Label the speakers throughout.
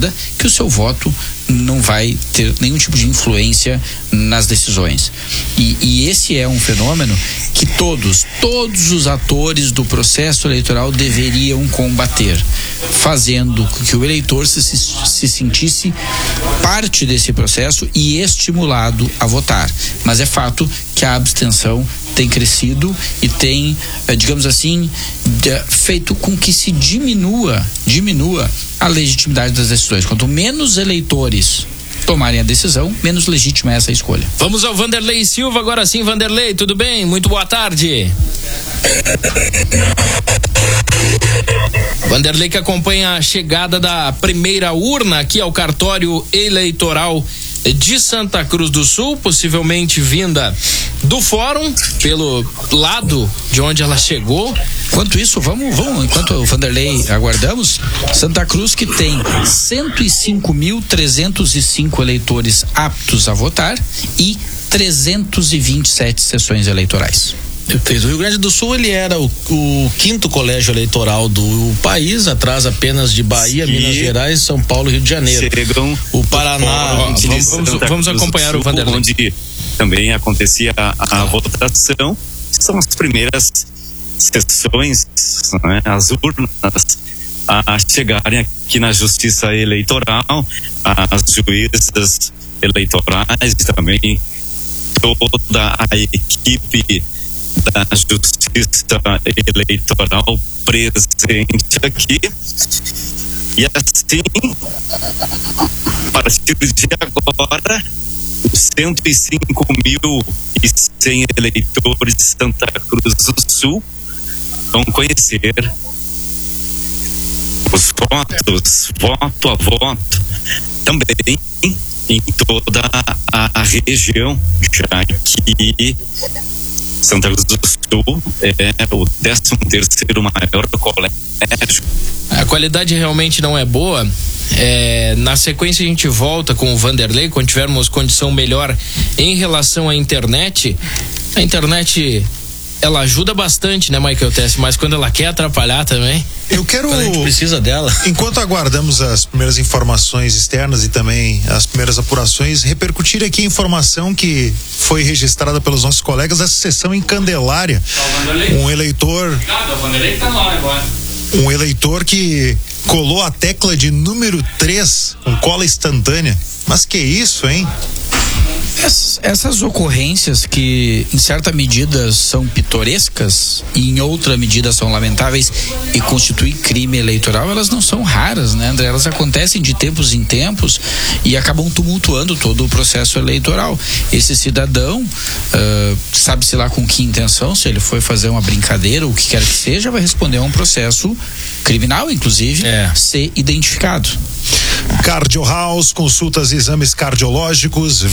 Speaker 1: determinada, que o seu voto não vai ter nenhum tipo de influência nas decisões. E esse é um fenômeno que todos os atores do processo eleitoral deveriam combater, fazendo com que o eleitor se sentisse parte desse processo e estimulado a votar. Mas é fato que a abstenção tem crescido e tem, digamos assim, feito com que se diminua a legitimidade das decisões. Quanto menos eleitores tomarem a decisão, menos legítima é essa escolha.
Speaker 2: Vamos ao Vanderlei Silva agora sim. Vanderlei, tudo bem? Muito boa tarde. Vanderlei, que acompanha a chegada da primeira urna aqui ao cartório eleitoral de Santa Cruz do Sul, possivelmente vinda do fórum, pelo lado de onde ela chegou.
Speaker 1: Enquanto isso, vamos, enquanto o Vanderlei aguardamos, Santa Cruz, que tem 105.305 eleitores aptos a votar e 327 sessões eleitorais.
Speaker 3: Perfeito. O Rio Grande do Sul, ele era o quinto colégio eleitoral do país, atrás apenas de Bahia, Minas Gerais, São Paulo e Rio de Janeiro.
Speaker 4: O
Speaker 3: Paraná.
Speaker 2: Vamos acompanhar o Vanderlei.
Speaker 4: Onde também acontecia a votação. São as primeiras sessões, né, as urnas a chegarem aqui na Justiça Eleitoral, as juízas eleitorais e também toda a equipe da Justiça Eleitoral presente aqui. E assim, a partir de agora, os 105.100 eleitores de Santa Cruz do Sul vão conhecer os votos, voto a voto, também em toda a região, já que Santa Cruz do Sul é o 13º maior colégio.
Speaker 2: A qualidade realmente não é boa. Na sequência a gente volta com o Vanderlei quando tivermos condição melhor em relação à internet. A internet, ela ajuda bastante, né, Michael Tess? Mas quando ela quer atrapalhar também,
Speaker 3: quando a gente precisa dela.
Speaker 5: Enquanto aguardamos as primeiras informações externas e também as primeiras apurações, repercutir aqui a informação que foi registrada pelos nossos colegas dessa sessão em Candelária. Um eleitor que colou a tecla de número 3 com cola instantânea. Mas que isso, hein?
Speaker 1: Essas ocorrências que em certa medida são pitorescas e em outra medida são lamentáveis e constituem crime eleitoral, elas não são raras, né, André? Elas acontecem de tempos em tempos e acabam tumultuando todo o processo eleitoral. Esse cidadão, sabe-se lá com que intenção, se ele foi fazer uma brincadeira ou o que quer que seja, vai responder a um processo criminal, inclusive, ser identificado.
Speaker 5: Cardio House, consultas e exames cardiológicos,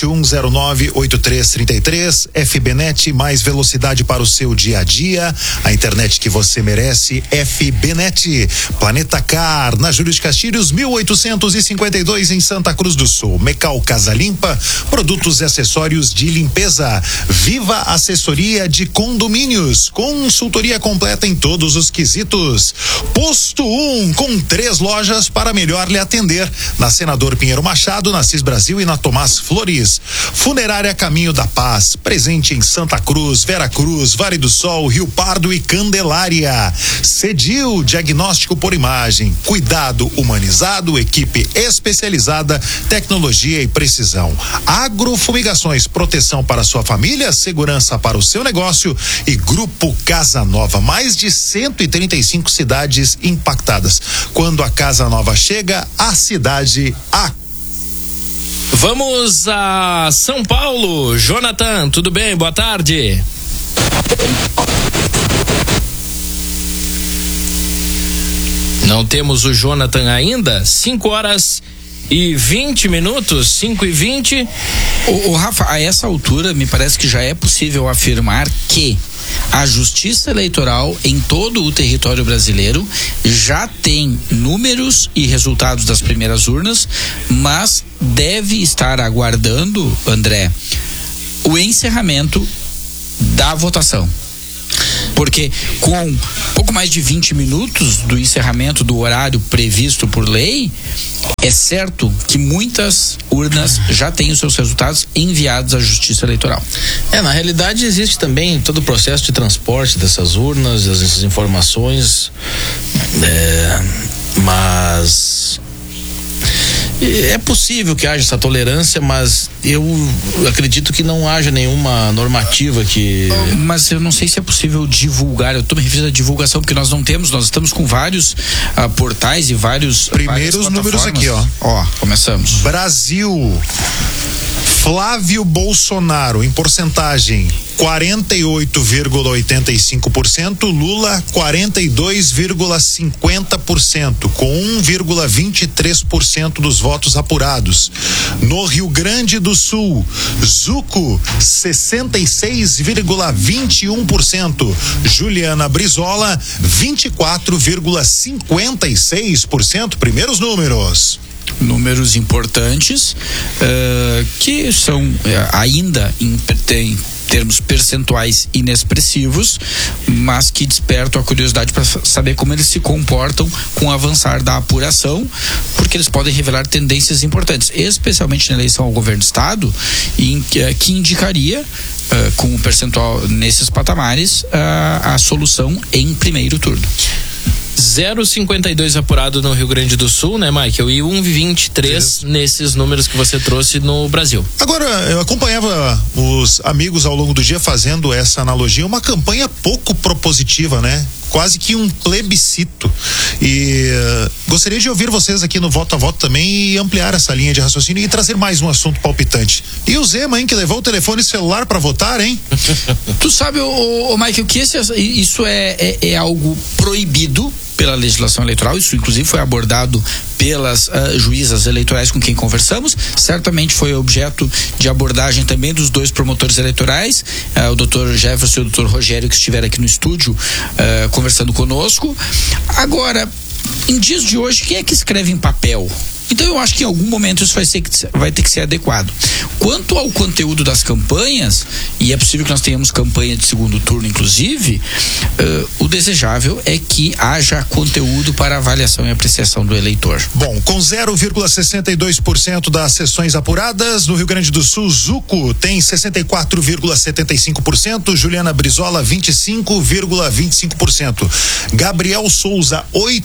Speaker 5: 2109-8333. FBnet, mais velocidade para o seu dia a dia. A internet que você merece. FBnet. Planeta Car, na Júlio de Castilhos, 1852 em Santa Cruz do Sul. Mecal Casa Limpa, produtos e acessórios de limpeza. Viva Assessoria de Condomínios, consultoria completa em todos os quesitos. Posto 1, com 3 lojas para melhor lhe atender. Na Senador Pinheiro Machado, na Cis Brasil e na Tomás Flores. Funerária Caminho da Paz, presente em Santa Cruz, Vera Cruz, Vale do Sol, Rio Pardo e Candelária. Cedil, diagnóstico por imagem, cuidado humanizado, equipe especializada, tecnologia e precisão. Agrofumigações, proteção para sua família, segurança para o seu negócio. E Grupo Casa Nova, mais de 135 cidades impactadas. Quando a Casa Nova chega, a cidade
Speaker 2: Vamos a São Paulo. Jonathan, tudo bem? Boa tarde. Não temos o Jonathan ainda. 5h20, 5h20.
Speaker 1: O Rafa, a essa altura me parece que já é possível afirmar que a Justiça Eleitoral em todo o território brasileiro já tem números e resultados das primeiras urnas, mas deve estar aguardando, André, o encerramento da votação. Porque com pouco mais de 20 minutos do encerramento do horário previsto por lei, é certo que muitas urnas já têm os seus resultados enviados à Justiça Eleitoral.
Speaker 3: Na realidade existe também todo o processo de transporte dessas urnas, dessas informações, mas é possível que haja essa tolerância, mas eu acredito que não haja nenhuma normativa que...
Speaker 1: Mas eu não sei se é possível divulgar, eu estou me referindo à divulgação, porque nós estamos com vários portais e vários...
Speaker 5: Primeiros números aqui, ó.
Speaker 1: Começamos.
Speaker 5: Brasil, Flávio Bolsonaro, em porcentagem, 48,85%, Lula 42,50%, com 1,23% dos votos apurados. No Rio Grande do Sul, Zucco 66,21%, Juliana Brizola 24,56%. Primeiros números
Speaker 1: importantes, que são ainda em termos percentuais inexpressivos, mas que despertam a curiosidade para saber como eles se comportam com o avançar da apuração, porque eles podem revelar tendências importantes, especialmente na eleição ao governo do estado, que indicaria com o percentual nesses patamares a solução em primeiro turno.
Speaker 2: 0,52 apurado no Rio Grande do Sul, né, Michael? E 1,23 nesses números que você trouxe no Brasil.
Speaker 5: Agora, eu acompanhava os amigos ao longo do dia fazendo essa analogia, uma campanha pouco propositiva, né? Quase que um plebiscito. E gostaria de ouvir vocês aqui no Voto a Voto também e ampliar essa linha de raciocínio e trazer mais um assunto palpitante. E o Zema, hein, que levou o telefone celular para votar, hein?
Speaker 1: Tu sabe, Michael, que isso é algo proibido pela legislação eleitoral, isso inclusive foi abordado pelas juízas eleitorais com quem conversamos, certamente foi objeto de abordagem também dos dois promotores eleitorais, o Dr. Jefferson e o Dr. Rogério, que estiveram aqui no estúdio conversando conosco. Agora, em dias de hoje, quem é que escreve em papel? Então eu acho que em algum momento isso vai ter que ser adequado. Quanto ao conteúdo das campanhas, e é possível que nós tenhamos campanha de segundo turno inclusive, o desejável é que haja conteúdo para avaliação e apreciação do eleitor.
Speaker 5: Bom, com 0,62% das sessões apuradas, no Rio Grande do Sul, Zucco tem 64,75%, Juliana Brizola 25,25%, Gabriel Souza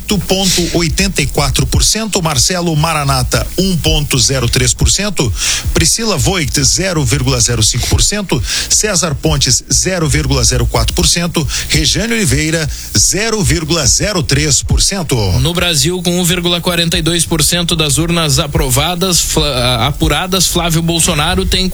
Speaker 5: 8,84%, Marcelo Maranata 1,03%, Priscila Voigt 0,05%, César Pontes 0,04%, Rejane Oliveira 0,03%.
Speaker 2: No Brasil, com 1,42% das urnas apuradas, Flávio Bolsonaro tem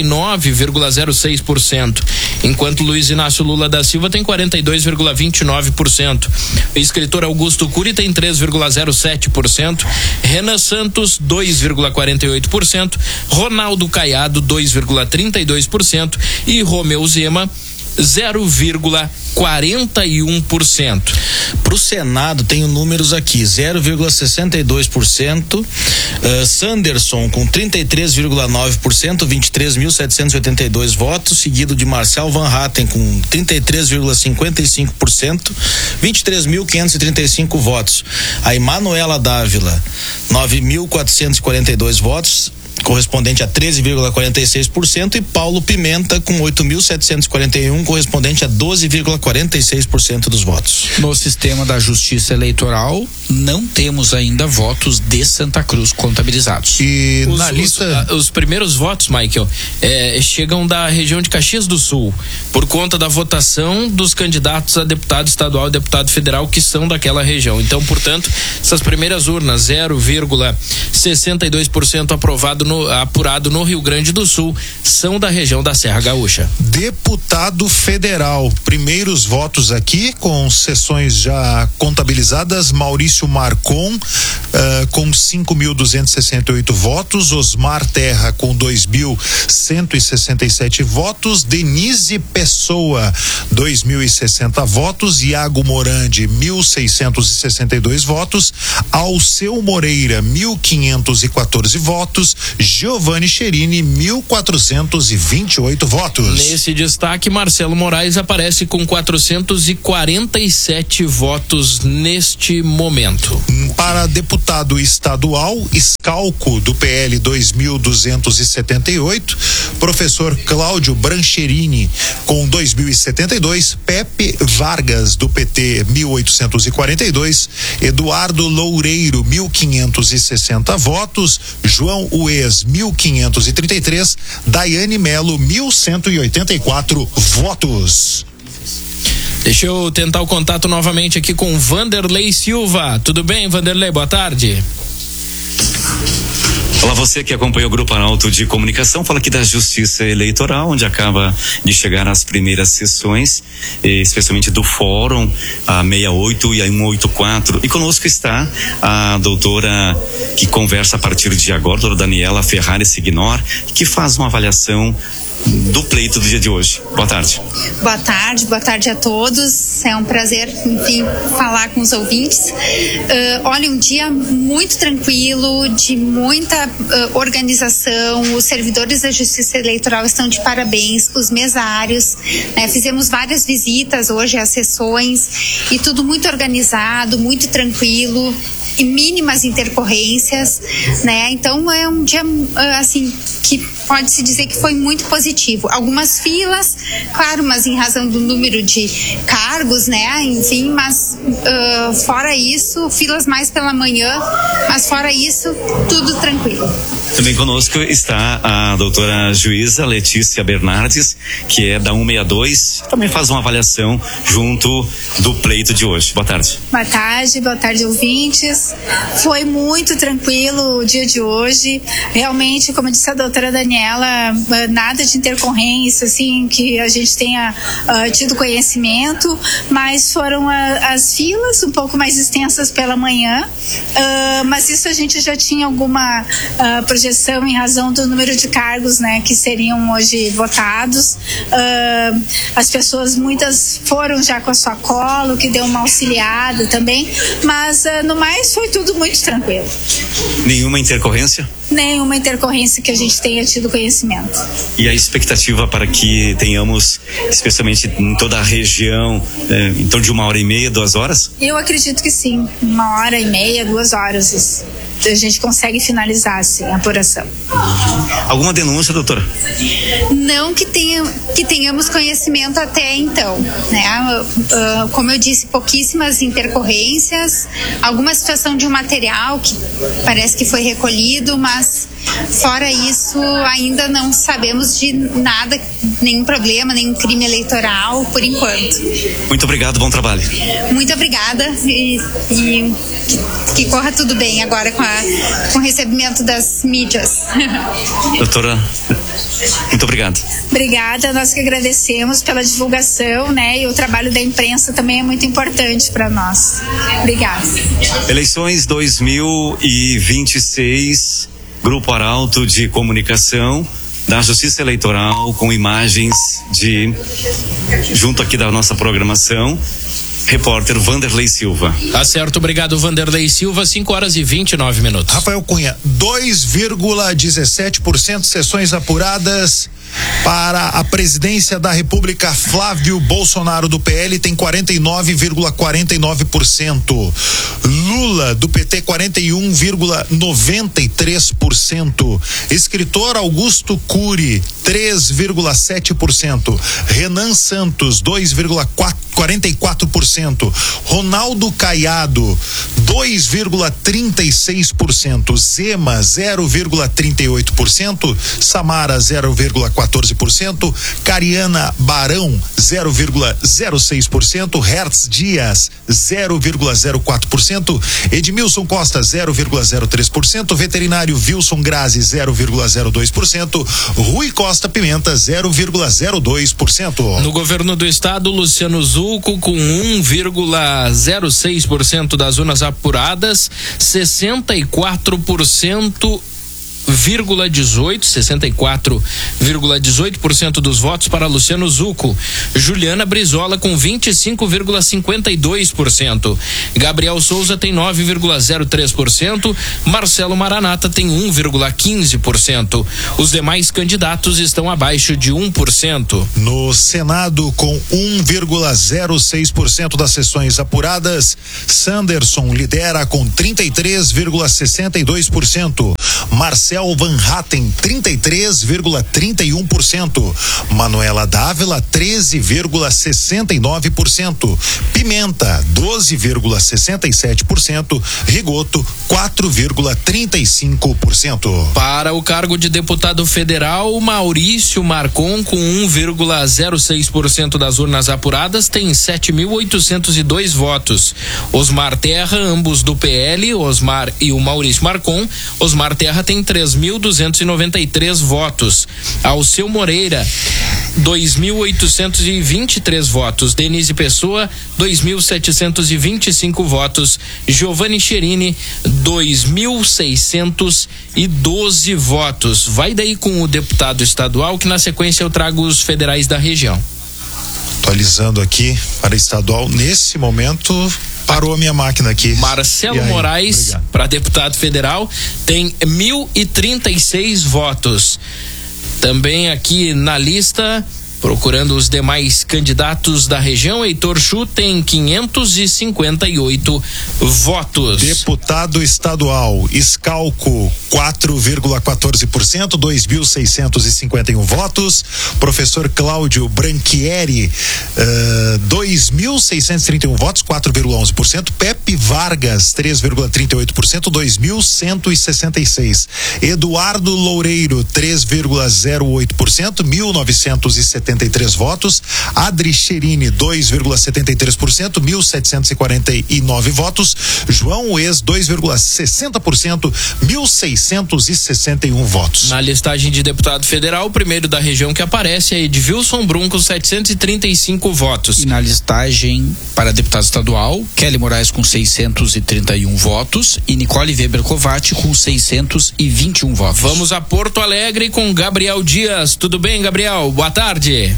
Speaker 2: 49,06%, enquanto Luiz Inácio Lula da Silva tem 42,29%. O escritor Augusto Cury tem 3,07%, Renan Santos 2,48%, Ronaldo Caiado 2,32% e Romeu Zema 0,41%.
Speaker 3: Para o Senado tenho números aqui: 0,62%, Sanderson com 33,9%, 23.782 votos, seguido de Marcel Van Hatten com 33,55%, 23.535 votos. Aí Manuela Dávila 9.442 votos, correspondente a 13,46%, e Paulo Pimenta com 8.741, correspondente a 12,46% dos votos.
Speaker 1: No sistema da Justiça Eleitoral não temos ainda votos de Santa Cruz contabilizados.
Speaker 5: E na lista
Speaker 2: os primeiros votos, Michael, chegam da região de Caxias do Sul, por conta da votação dos candidatos a deputado estadual e deputado federal que são daquela região. Então, portanto, essas primeiras urnas, 0,62% apurado no Rio Grande do Sul, são da região da Serra Gaúcha.
Speaker 5: Deputado federal, primeiros votos aqui, com sessões já contabilizadas: Maurício Marcon com 5.268 votos, Osmar Terra com 2.167 votos, Denise Pessoa 2.060 votos, Iago Morandi 1.662 votos, Alceu Moreira 1.514 votos, Giovanni Cherini, 1.428 votos.
Speaker 2: Nesse destaque, Marcelo Moraes aparece com 447 votos neste momento.
Speaker 5: Para deputado estadual, Escalco, do PL 2.278, professor Cláudio Brancherini, com 2.072, Pepe Vargas, do PT 1.842, Eduardo Loureiro, 1.560 votos, João Uez, 1.533, Daiane Melo, 1.184 votos.
Speaker 2: Deixa eu tentar o contato novamente aqui com Vanderlei Silva. Tudo bem, Vanderlei? Boa tarde.
Speaker 4: Olá, você que acompanha o Grupo Arauto de Comunicação, fala aqui da Justiça Eleitoral, onde acaba de chegar as primeiras sessões, especialmente do Fórum, a 68 e a 184. E conosco está a doutora que conversa a partir de agora, a doutora Daniela Ferrari Signor, que faz uma avaliação do pleito do dia de hoje. Boa tarde.
Speaker 6: Boa tarde a todos. É um prazer, enfim, falar com os ouvintes. Olha, um dia muito tranquilo, de muita organização. Os servidores da Justiça Eleitoral estão de parabéns, os mesários, né? Fizemos várias visitas hoje às sessões e tudo muito organizado, muito tranquilo e mínimas intercorrências, né? Então é um dia assim que pode-se dizer que foi muito positivo. Algumas filas, claro, mas em razão do número de cargos, né? Enfim, mas fora isso, filas mais pela manhã, mas fora isso, tudo tranquilo.
Speaker 4: Também conosco está a doutora juíza Letícia Bernardes, que é da 162, também faz uma avaliação junto do pleito de hoje. Boa tarde.
Speaker 7: Boa tarde, ouvintes. Foi muito tranquilo o dia de hoje. Realmente, como disse a doutora Daniela, nada de intercorrência, assim, que a gente tenha tido conhecimento, mas foram as filas um pouco mais extensas pela manhã, mas isso a gente já tinha alguma projeção em razão do número de cargos, né, que seriam hoje votados. As pessoas, muitas foram já com a sua cola, o que deu uma auxiliada também, mas no mais foi tudo muito tranquilo.
Speaker 4: Nenhuma intercorrência?
Speaker 7: Nenhuma intercorrência que a gente tenha tido conhecimento.
Speaker 4: E a expectativa para que tenhamos, especialmente em toda a região, em torno de 1h30, 2 horas?
Speaker 7: Eu acredito que sim, 1h30, 2 horas. A gente consegue finalizar assim, a apuração.
Speaker 4: Alguma denúncia, doutora?
Speaker 6: Não que tenhamos conhecimento até então, né? Como eu disse, pouquíssimas intercorrências, alguma situação de um material que parece que foi recolhido, mas fora isso ainda não sabemos de nada, nenhum problema, nenhum crime eleitoral por enquanto.
Speaker 4: Muito obrigado, bom trabalho.
Speaker 6: Muito obrigada e que corra tudo bem agora com o recebimento das mídias.
Speaker 4: Doutora, muito obrigado.
Speaker 7: Obrigada, nós que agradecemos pela divulgação, né? E o trabalho da imprensa também é muito importante para nós. Obrigada.
Speaker 4: Eleições 2026, Grupo Arauto de Comunicação da Justiça Eleitoral, com imagens junto aqui da nossa programação. Repórter Vanderlei Silva.
Speaker 2: Tá certo, obrigado, Vanderlei Silva. 5h29.
Speaker 5: Rafael Cunha, 2,17% sessões apuradas. Para a presidência da República, Flávio Bolsonaro do PL tem 49,49%. Lula do PT 41,93%. Escritor Augusto Cury 3,7%. Renan Santos 2,44%. Ronaldo Caiado 2,36%. Zema 0,38%. Samara 0,14%. Cariana Barão 0,06%, Hertz Dias 0,04%, Edmilson Costa 0,03%, veterinário Wilson Grazi 0,02%, Rui Costa Pimenta 0,02%.
Speaker 2: No governo do estado, Luciano Zucco com 1,06% das urnas apuradas, 64% 64,18% dos votos para Luciano Zucco. Juliana Brizola com 25,52%. Gabriel Souza tem 9,03%. Marcelo Maranata tem 1,15%. Os demais candidatos estão abaixo de 1%.
Speaker 5: No Senado, com 1,06% das sessões apuradas, Sanderson lidera com 33,62%. Marcel Van Hatten, 33,31%. Manuela Dávila, 13,69%. Pimenta, 12,67%. Rigoto, 4,35%.
Speaker 2: Para o cargo de deputado federal, Maurício Marcon, com 1,06% das urnas apuradas, tem 7.802 votos. Osmar Terra, ambos do PL, Osmar e o Maurício Marcon. Osmar Terra tem 3.293 votos. Alceu Moreira, 2.823 votos. Denise Pessoa, 2.725 votos. Giovanni Cherini, 2.612 votos. Vai daí com o deputado estadual, que na sequência eu trago os federais da região.
Speaker 5: Atualizando aqui para estadual, nesse momento parou a minha máquina aqui.
Speaker 2: Marcelo Moraes, para deputado federal, tem 1.036 votos. Também aqui na lista, procurando os demais candidatos da região, Heitor Chu tem 558 votos.
Speaker 5: Deputado estadual, Escalco, 4,14%, 2.651 votos. Professor Cláudio Branchieri, 2.631 votos, 4,11%. Pepe Vargas, 3,38%, 2.166. Eduardo Loureiro, 3,08%, 1.973 votos. Adri Cherini, 2,73%, 1.749 votos. João Uez, 2,60%, 1.661 votos.
Speaker 2: Na listagem de deputado federal, o primeiro da região que aparece é Edvilson Brum, com 735 votos.
Speaker 1: E na listagem para deputado estadual, Kelly Moraes com 631 votos e Nicole Weber Covatti com 621 votos.
Speaker 2: Vamos a Porto Alegre com Gabriel Dias. Tudo bem, Gabriel? Boa tarde.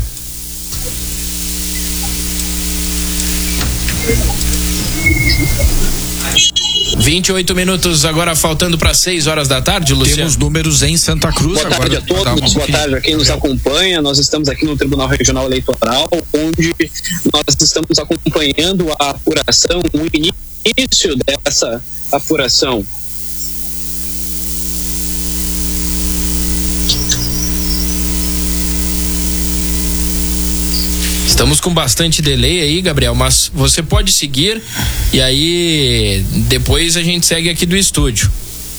Speaker 2: (28 agora faltando para 6 horas da tarde, Luciano.
Speaker 1: Temos números em Santa Cruz.
Speaker 8: Boa tarde a todos, boa tarde a quem nos acompanha. Nós estamos aqui no Tribunal Regional Eleitoral, onde nós estamos acompanhando a apuração, o início dessa apuração.
Speaker 2: Estamos com bastante delay aí, Gabriel, mas você pode seguir e aí depois a gente segue aqui do estúdio.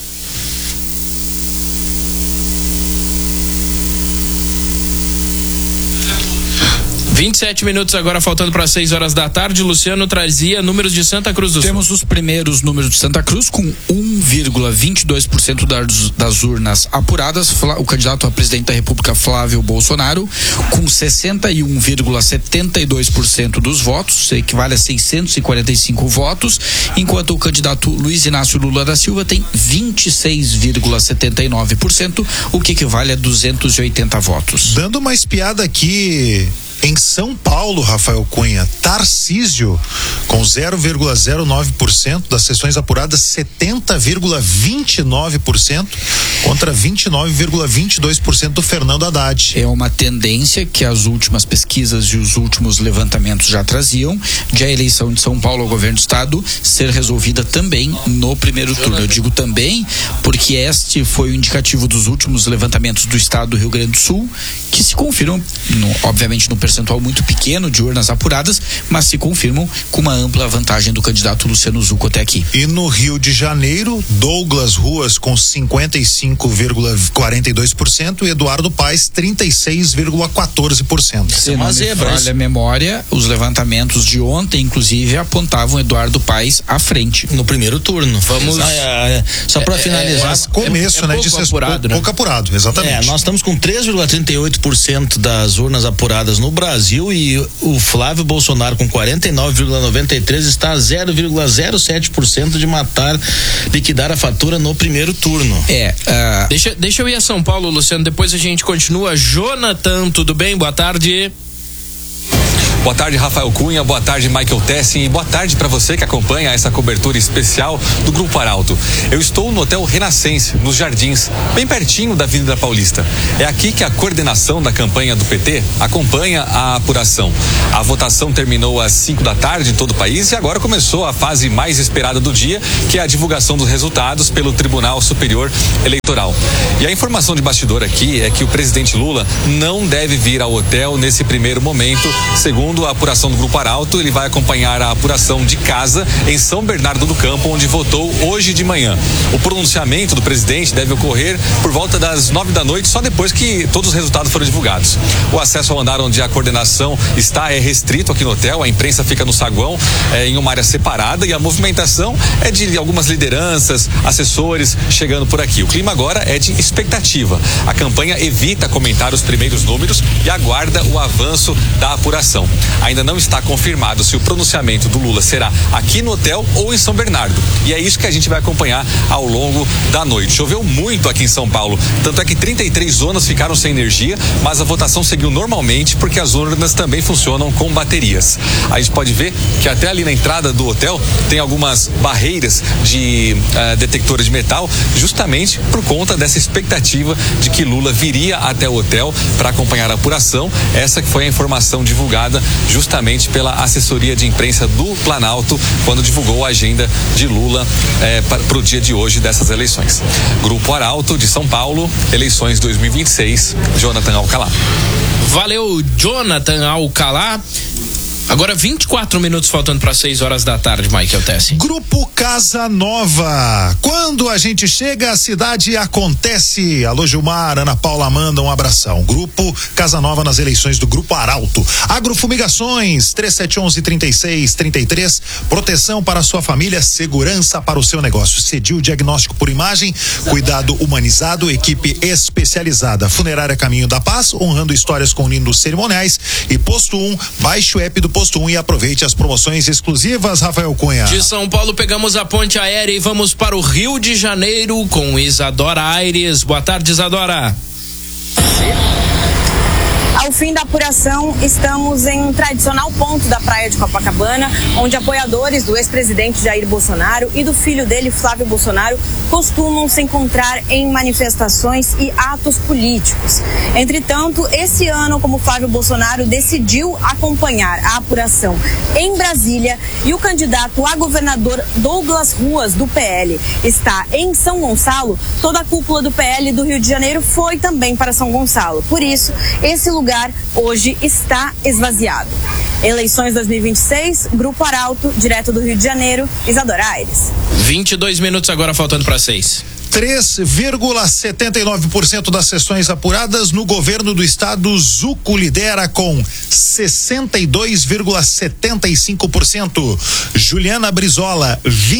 Speaker 2: 27 agora faltando para 6 horas da tarde. Luciano trazia números de Santa Cruz do Sul.
Speaker 1: Temos os primeiros números de Santa Cruz com 1,22% das urnas apuradas. O candidato a presidente da República, Flávio Bolsonaro, com 61,72% dos votos, isso equivale a 645 votos, enquanto o candidato Luiz Inácio Lula da Silva tem 26,79%, o que equivale a 280 votos.
Speaker 5: Dando uma espiada aqui em São Paulo, Rafael Cunha, Tarcísio com 0,09% das sessões apuradas, 70,29% contra 29,22% do Fernando Haddad.
Speaker 1: É uma tendência que as últimas pesquisas e os últimos levantamentos já traziam, de a eleição de São Paulo ao governo do estado ser resolvida também no primeiro turno. Eu digo também porque este foi o indicativo dos últimos levantamentos do estado do Rio Grande do Sul, que se confirmam, obviamente no percentual muito pequeno de urnas apuradas, mas se confirmam com uma ampla vantagem do candidato Luciano Zucco até aqui.
Speaker 5: E no Rio de Janeiro, Douglas Ruas com 55,42% e Eduardo Paes 36,14%.
Speaker 1: Se não me falha a memória, os levantamentos de ontem, inclusive, apontavam Eduardo Paes à frente.
Speaker 3: No primeiro turno. Vamos. Só para finalizar.
Speaker 5: Mas começo, né?
Speaker 2: Pouco apurado,
Speaker 5: pouco apurado, exatamente.
Speaker 3: Nós estamos com 3,38% das urnas apuradas no Brasil e o Flávio Bolsonaro com 49,93 está a 0,07% de liquidar a fatura no primeiro turno.
Speaker 2: Deixa eu ir a São Paulo, Luciano, depois a gente continua. Jonathan, tudo bem? Boa tarde.
Speaker 9: Boa tarde, Rafael Cunha, boa tarde, Michael Tessin, e boa tarde para você que acompanha essa cobertura especial do Grupo Arauto. Eu estou no Hotel Renascense, nos Jardins, bem pertinho da Avenida Paulista. É aqui que a coordenação da campanha do PT acompanha a apuração. A votação terminou às 5 da tarde em todo o país e agora começou a fase mais esperada do dia, que é a divulgação dos resultados pelo Tribunal Superior Eleitoral. E a informação de bastidor aqui é que o presidente Lula não deve vir ao hotel nesse primeiro momento, segundo a apuração do Grupo Arauto. Ele vai acompanhar a apuração de casa em São Bernardo do Campo, onde votou hoje de manhã. O pronunciamento do presidente deve ocorrer por volta das 9 da noite, só depois que todos os resultados foram divulgados. O acesso ao andar onde a coordenação está é restrito aqui no hotel, a imprensa fica no saguão, em uma área separada, e a movimentação é de algumas lideranças, assessores chegando por aqui. O clima agora é de expectativa. A campanha evita comentar os primeiros números e aguarda o avanço da apuração. Ainda não está confirmado se o pronunciamento do Lula será aqui no hotel ou em São Bernardo. E é isso que a gente vai acompanhar ao longo da noite. Choveu muito aqui em São Paulo, tanto é que 33 zonas ficaram sem energia, mas a votação seguiu normalmente porque as urnas também funcionam com baterias. A gente pode ver que até ali na entrada do hotel tem algumas barreiras de detectores de metal, justamente por conta dessa expectativa de que Lula viria até o hotel para acompanhar a apuração. Essa que foi a informação divulgada justamente pela assessoria de imprensa do Planalto quando divulgou a agenda de Lula para o dia de hoje dessas eleições. Grupo Arauto de São Paulo, eleições 2026, Jonathan Alcalá.
Speaker 2: Valeu, Jonathan Alcalá. Agora 24 minutos faltando para 6 horas da tarde, Michael Tessin.
Speaker 5: Grupo Casa Nova. Quando a gente chega, a cidade acontece. Alô, Gilmar, Ana Paula Amanda, um abração. Grupo Casa Nova nas eleições do Grupo Arauto. Agrofumigações, 3711-3633. Proteção para a sua família, segurança para o seu negócio. Cedil diagnóstico por imagem, cuidado humanizado, equipe especializada. Funerária Caminho da Paz, honrando histórias com lindos cerimoniais. E Posto 1, baixe o app do Posto 1 e aproveite as promoções exclusivas, Rafael Cunha.
Speaker 2: De São Paulo pegamos a ponte aérea e vamos para o Rio de Janeiro com Isadora Aires. Boa tarde, Isadora.
Speaker 10: Ao fim da apuração, estamos em um tradicional ponto da praia de Copacabana, onde apoiadores do ex-presidente Jair Bolsonaro e do filho dele, Flávio Bolsonaro, costumam se encontrar em manifestações e atos políticos. Entretanto, esse ano, como Flávio Bolsonaro decidiu acompanhar a apuração em Brasília e o candidato a governador Douglas Ruas, do PL, está em São Gonçalo, toda a cúpula do PL do Rio de Janeiro foi também para São Gonçalo. Por isso, esse lugar hoje está esvaziado. Eleições 2026, Grupo Arauto, direto do Rio de Janeiro, Isadora Aires.
Speaker 2: 22 minutos agora faltando para 6.
Speaker 5: 3,79% das sessões apuradas no governo do estado. Zuco lidera com 62,75%. Juliana Brizola,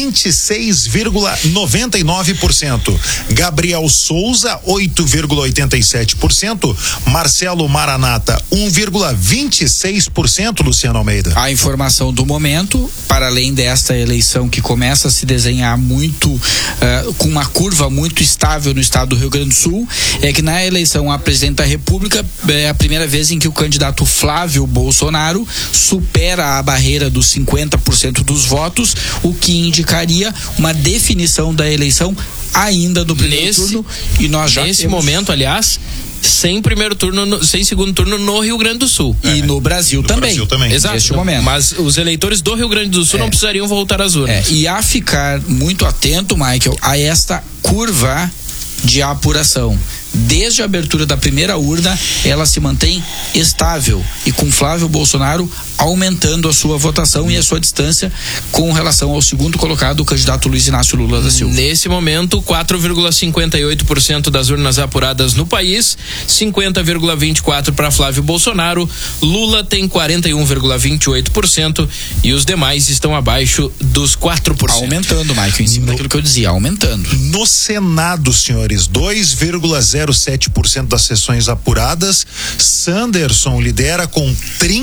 Speaker 5: 26,99%. Gabriel Souza, 8,87%. Marcelo Maranata, 1,26%, Luciano Almeida.
Speaker 1: A informação do momento, para além desta eleição que começa a se desenhar muito, com uma curva muito estável no estado do Rio Grande do Sul, é que na eleição a presidente da República é a primeira vez em que o candidato Flávio Bolsonaro supera a barreira dos 50% dos votos, o que indicaria uma definição da eleição ainda no primeiro turno. E nós já
Speaker 2: nesse momento, aliás, sem primeiro turno, sem segundo turno no Rio Grande do Sul.
Speaker 1: E no Brasil também.
Speaker 2: Exato.
Speaker 1: Neste momento.
Speaker 2: Mas os eleitores do Rio Grande do Sul não precisariam voltar às urnas.
Speaker 1: E a ficar muito atento, Michael, a esta curva de apuração. Desde a abertura da primeira urna, ela se mantém estável e com Flávio Bolsonaro aumentando a sua votação e a sua distância com relação ao segundo colocado, o candidato Luiz Inácio Lula da Silva.
Speaker 2: Nesse momento, 4,58% das urnas apuradas no país, 50,24% para Flávio Bolsonaro, Lula tem 41,28% e os demais estão abaixo dos 4%.
Speaker 1: Aumentando, Michael, em cima daquilo que eu dizia, aumentando.
Speaker 5: No Senado, senhores, 2,0 0,07% das sessões apuradas. Sanderson lidera com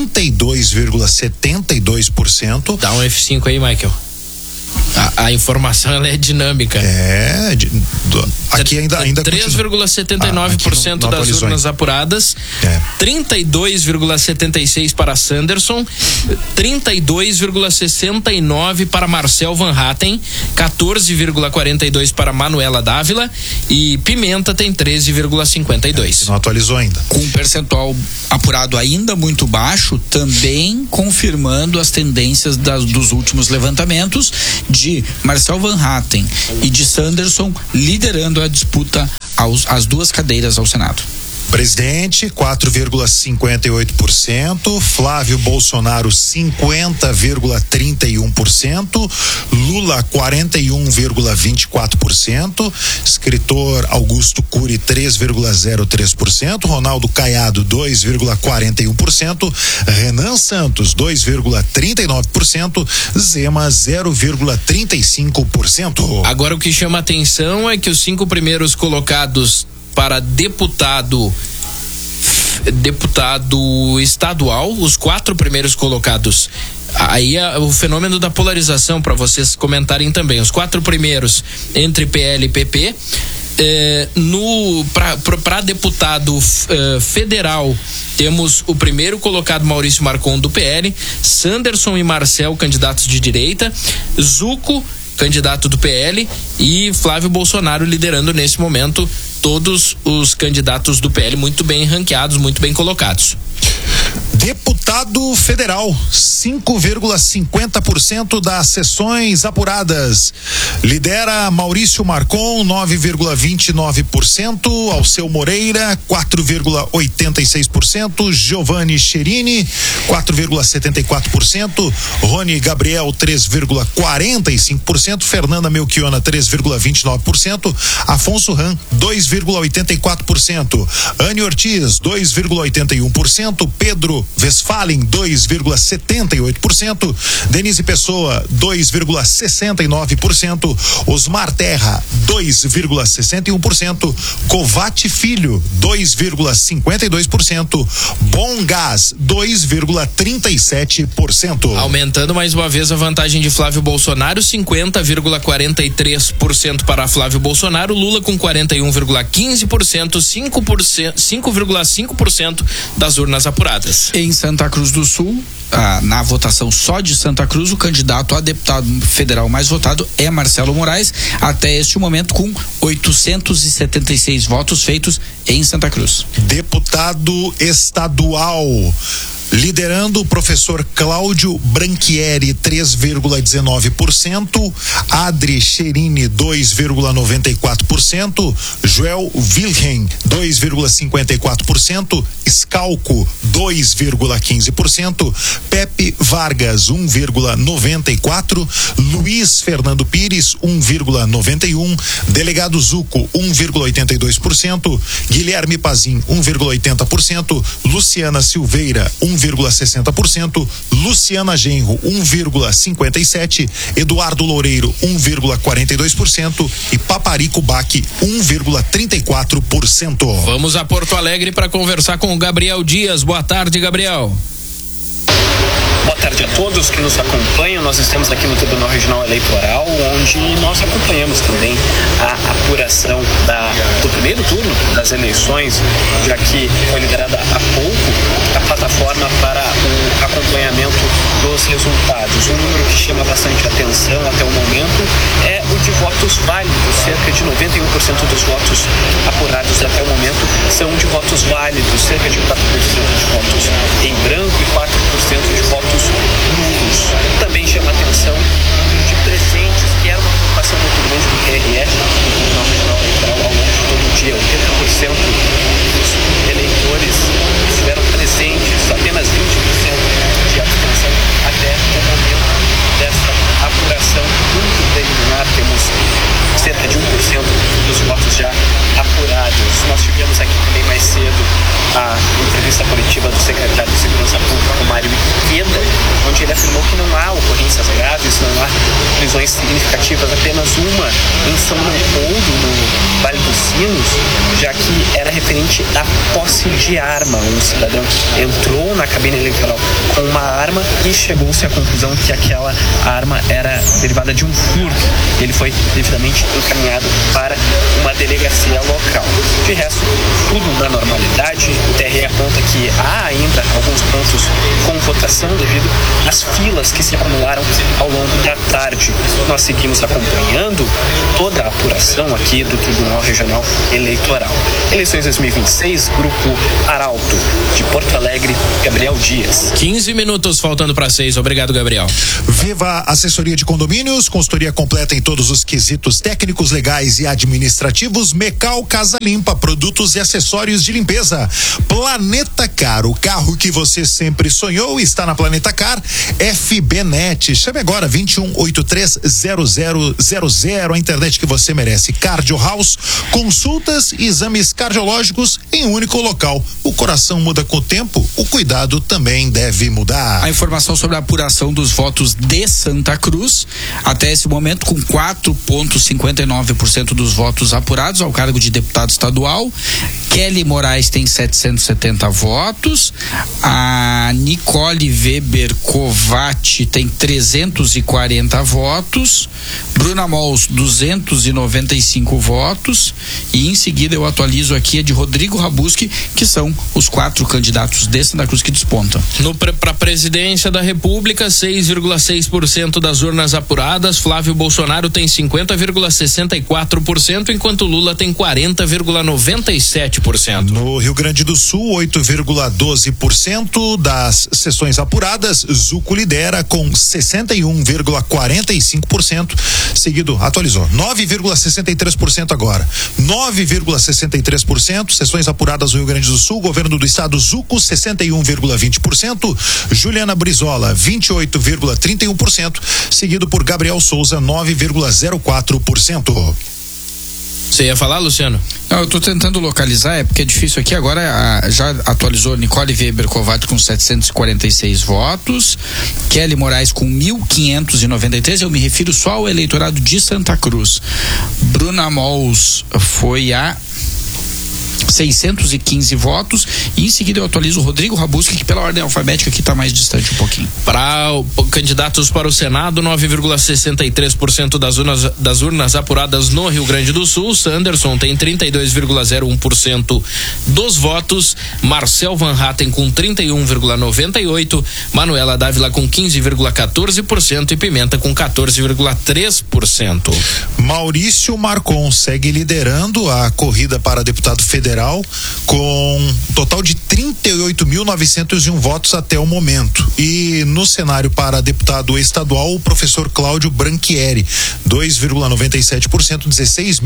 Speaker 5: 32,72%.
Speaker 2: Dá um F5 aí, Michael. A informação ela é dinâmica.
Speaker 5: Aqui ainda
Speaker 2: 3,79% das urnas apuradas, 32,76% para Sanderson, 32,69% para Marcel Van Hatten, 14,42% para Manuela Dávila e Pimenta tem 13,52%.
Speaker 5: Não atualizou ainda.
Speaker 1: Com um percentual apurado ainda muito baixo, também confirmando as tendências dos últimos levantamentos de Marcel Van Hatten e de Sanderson liderando a disputa às duas cadeiras ao Senado.
Speaker 5: Presidente, 4,58%, Flávio Bolsonaro, 50,31%, Lula, 41,24%, escritor Augusto Cury, 3,03%, Ronaldo Caiado, 2,41%, Renan Santos, 2,39%, Zema, 0,35%.
Speaker 2: Agora o que chama atenção é que os 5 primeiros colocados para deputado estadual, os 4 primeiros colocados, aí é o fenômeno da polarização para vocês comentarem também. Os 4 primeiros entre PL e PP, para deputado federal temos o primeiro colocado Maurício Marcon do PL, Sanderson e Marcel, candidatos de direita, Zuco, candidato do PL, e Flávio Bolsonaro liderando nesse momento todos os candidatos do PL muito bem ranqueados, muito bem colocados.
Speaker 5: Deputado federal, 5,50% das sessões apuradas. Lidera Maurício Marcon, 9,29%. Alceu Moreira, 4,86%. Giovanni Cherini, 4,74%. Rony Gabriel, 3,45%. Fernanda Melchiona, 3,29%. Afonso Ram, 2,84%. Anne Ortiz, 2,81%. Pedro Westphalen, 2,78%, Denise Pessoa, 2,69%, Osmar Terra, 2,61%, Covate Filho, 2,52%, Bom Gás, 2,37%.
Speaker 2: Aumentando mais uma vez a vantagem de Flávio Bolsonaro, 50,43% para Flávio Bolsonaro, Lula com 41,15%, 5,5% das urnas apuradas.
Speaker 1: Em Santa Cruz do Sul, na votação só de Santa Cruz, o candidato a deputado federal mais votado é Marcelo Moraes, até este momento com 876 votos feitos em Santa Cruz.
Speaker 5: Deputado estadual, liderando o professor Cláudio Branchieri, 3,19%, Adri Cherini, 2,94%, Joel Wilhelm, 2,54%, Scalco, 2,15%, Pepe Vargas, 1,94%, Luiz Fernando Pires, 1,91%, Delegado Zuco, 1,82%, Guilherme Pazin, 1,80%, Luciana Silveira, 1,60%, Luciana Genro, 1,57%, Eduardo Loureiro, 1,42% e Paparico Baque, 1,34%.
Speaker 2: Vamos a Porto Alegre para conversar com o Gabriel Dias. Boa tarde, Gabriel.
Speaker 8: Boa tarde a todos que nos acompanham. Nós estamos aqui no Tribunal Regional Eleitoral, onde nós acompanhamos também a apuração do primeiro turno das eleições, já que foi liberada há pouco a plataforma para o acompanhamento dos resultados. Um número que chama bastante atenção até o momento é o de votos válidos. Cerca de 91% dos votos apurados até o momento são de votos válidos, cerca de 4% de votos em branco e 4% de votos nulos. Também chama atenção o número de presentes, que era uma preocupação muito grande do TRE, no Tribunal Regional Eleitoral, ao longo de todo o dia. 80% dos eleitores estiveram presentes, apenas 20% de abstenção até o momento dessa apuração muito preliminar. Temos cerca de 1% dos votos já apurados. Nós tivemos aqui também mais cedo a entrevista coletiva do secretário de Segurança Pública, Mário Iqueda, onde ele afirmou que não há ocorrências graves, não há prisões significativas, apenas uma em São Leopoldo, no Vale dos Sinos,
Speaker 11: já que era referente à posse de arma. Um cidadão entrou na cabine eleitoral com uma arma e chegou-se à conclusão que aquela arma era derivada de um furto. Ele foi devidamente encaminhado para uma delegacia local. De resto, tudo na normalidade. O TRE aponta que há ainda alguns pontos com votação devido às filas que se acumularam ao longo da tarde. Nós seguimos acompanhando toda a apuração aqui do Tribunal Regional Eleitoral. Eleições 2026, Grupo Arauto, de Porto Alegre, Gabriel Dias.
Speaker 2: 15 minutos faltando para 6. Obrigado, Gabriel.
Speaker 5: Viva Assessoria de Condomínios, consultoria completa em todos os quesitos técnicos, legais e administrativos. Mecal Casa Limpa, produtos e acessórios de limpeza. Planeta Car, o carro que você sempre sonhou está na Planeta Car. FBNet, chame agora 21830000, a internet que você merece. Cardio House, consultas e exames cardiológicos em um único local. O coração muda com o tempo, o cuidado também deve mudar.
Speaker 1: A informação sobre a apuração dos votos de Santa Cruz, até esse momento com 4,59% dos votos apurados ao cargo de deputado estadual. Kelly Moraes tem 770 votos, a Nicole Weber Covatti tem 340 votos, Bruna Mols 295 votos, e em seguida eu atualizo aqui a de Rodrigo Rabuski, que são os 4 candidatos de Santa Cruz que despontam.
Speaker 2: Para a presidência da República, 6,6% das urnas apuradas. Flávio Bolsonaro tem 50,64%, enquanto Lula tem 40,97%.
Speaker 5: No Rio Grande do Sul, 8,12% das sessões apuradas. Zuco lidera com 61,45%. Seguido, atualizou, 9,63% agora. 9,63%. Sessões apuradas no Rio Grande do Sul. Governo do Estado, Zuco, 61,20%. Juliana Brizola, 28,31%. Seguido por Gabriel Souza, 9,04%.
Speaker 2: Você ia falar, Luciano?
Speaker 1: Não, eu tô tentando localizar, porque é difícil aqui. Agora já atualizou Nicole Weber Covatti com 746 votos, Kelly Moraes com 1.593. Eu me refiro só ao eleitorado de Santa Cruz. Bruna Mols foi a 615 votos, e em seguida eu atualizo o Rodrigo Rabuski, que pela ordem alfabética aqui está mais distante um pouquinho.
Speaker 2: Para candidatos para o Senado, 9,63% das urnas apuradas no Rio Grande do Sul. Sanderson tem 32,01% dos votos, Marcel Van Hatten com 31,98%, Manuela Dávila com 15,14% e Pimenta com 14,3%.
Speaker 5: Maurício Marcon segue liderando a corrida para deputado federal com um total de 38.901 votos até o momento. E no cenário para deputado estadual, o professor Cláudio Branchieri, 2,97%,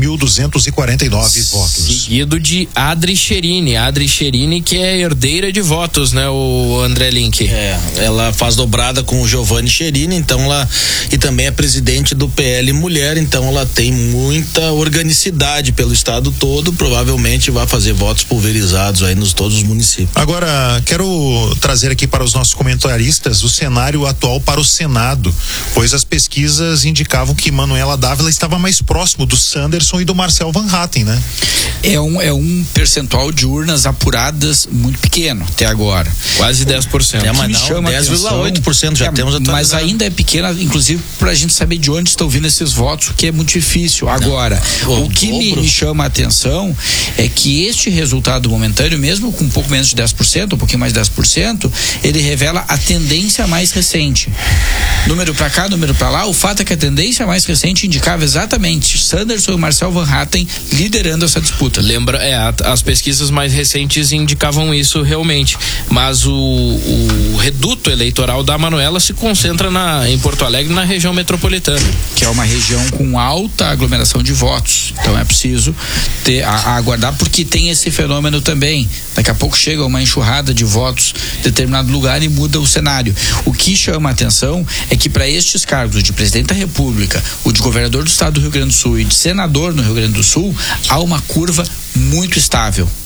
Speaker 5: 16.249 votos.
Speaker 2: Seguido de Adri Cherini, que é herdeira de votos, né, o André Link?
Speaker 3: Ela faz dobrada com o Giovanni Cherini, então ela, e também é presidente do PL Mulher, então ela tem muita organicidade pelo estado todo, provavelmente vai fazer votos pulverizados aí nos todos os municípios.
Speaker 5: Agora, quero trazer aqui para os nossos comentaristas o cenário atual para o Senado, pois as pesquisas indicavam que Manuela Dávila estava mais próximo do Sanderson e do Marcel Van Hatten, né?
Speaker 1: É um percentual de urnas apuradas muito pequeno até agora.
Speaker 2: Quase 10%.
Speaker 3: Mas não, 10,8% já temos atualizado.
Speaker 1: Mas ainda é pequena, inclusive pra gente saber de onde estão vindo esses votos, o que é muito difícil. Agora, o que me chama a atenção é que este resultado momentâneo, mesmo com um pouco menos de 10%, um pouquinho mais de 10%, ele revela a tendência mais recente. Número pra cá, número pra lá, o fato é que a tendência mais recente indicava exatamente Sanderson e Marcel Van Hatten liderando essa disputa.
Speaker 2: Lembra, as pesquisas mais recentes indicavam isso realmente, mas o reduto eleitoral da Manuela se concentra em Porto Alegre, na região metropolitana,
Speaker 1: que é uma região com alta aglomeração de votos. Então é preciso aguardar, porque tem esse fenômeno também. Daqui a pouco chega uma enxurrada de votos em determinado lugar e muda o cenário. O que chama a atenção é que para estes cargos de presidente da República, o de governador do estado do Rio Grande do Sul e de senador no Rio Grande do Sul, há uma curva muito estável.